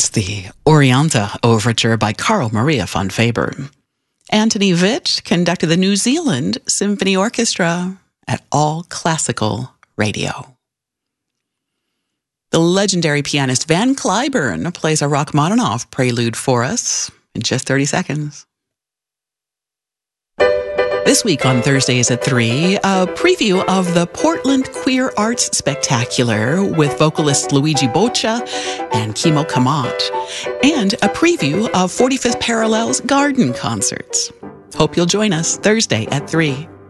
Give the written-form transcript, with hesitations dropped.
That's the Orienta Overture by Carl Maria von Faber. Anthony Vitt conducted the New Zealand Symphony Orchestra at All Classical Radio. The legendary pianist Van Cliburn plays a Rachmaninoff prelude for us in just 30 seconds. This week on Thursdays at 3, a preview of the Portland Queer Arts Spectacular with vocalists Luigi Boccia and Kimo Kamat, and a preview of 45th Parallel's Garden Concerts. Hope you'll join us Thursday at 3.